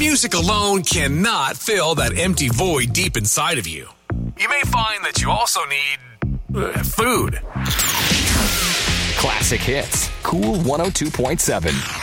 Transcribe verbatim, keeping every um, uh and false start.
Music alone cannot fill that empty void deep inside of you. You may find that you also need uh, food. Classic Hits. Cool one oh two point seven.